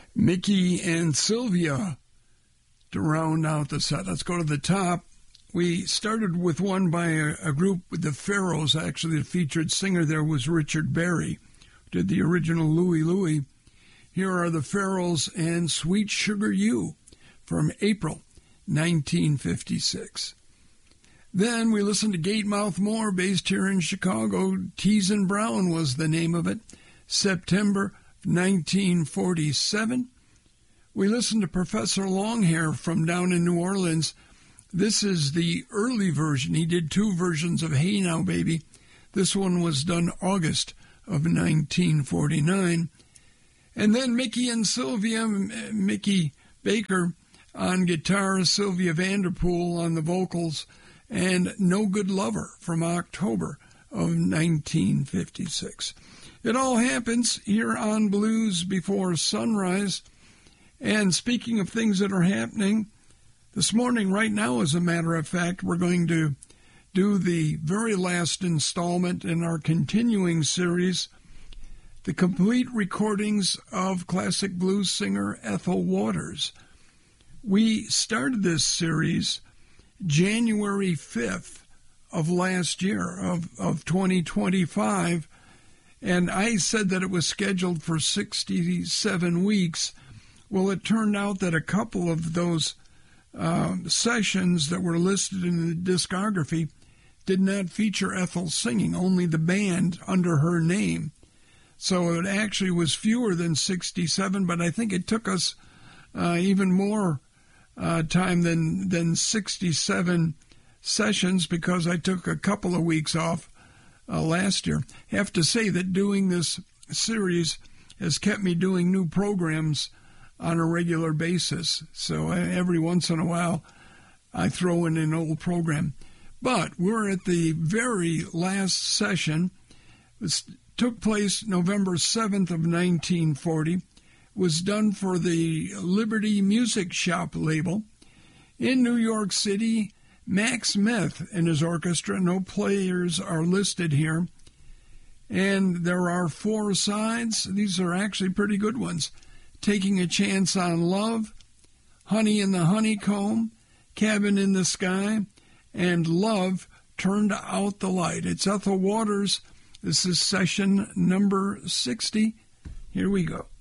Mickey and Sylvia to round out the set. Let's go to the top. We started with one by a group with the Pharaohs. Actually, the featured singer there was Richard Berry, who did the original Louie Louie. Here are the Pharaohs and Sweet Sugar You from April 1956. Then we listened to Gatemouth Moore, based here in Chicago. Tees and Brown was the name of it, September 1947. We listened to Professor Longhair from down in New Orleans. This is the early version. He did two versions of Hey Now Baby. This one was done August of 1949. And then Mickey and Sylvia, Mickey Baker on guitar, Sylvia Vanderpool on the vocals, and No Good Lover from October of 1956. It all happens here on Blues Before Sunrise. And speaking of things that are happening, this morning, right now, as a matter of fact, we're going to do the very last installment in our continuing series, the complete recordings of classic blues singer Ethel Waters. We started this series January 5th of last year, of 2025, and I said that it was scheduled for 67 weeks. Well, it turned out that a couple of those sessions that were listed in the discography did not feature Ethel singing, only the band under her name. So it actually was fewer than 67, but I think it took us even more time than 67 sessions because I took a couple of weeks off last year. I have to say that doing this series has kept me doing new programs on a regular basis. So every once in a while, I throw in an old program. But we're at the very last session. It took place November 7th of 1940. Was done for the Liberty Music Shop label in New York City. Max Smith and his orchestra. No players are listed here. And there are four sides. These are actually pretty good ones. Taking a Chance on Love, Honey in the Honeycomb, Cabin in the Sky, and Love Turned Out the Light. It's Ethel Waters. This is session number 60. Here we go.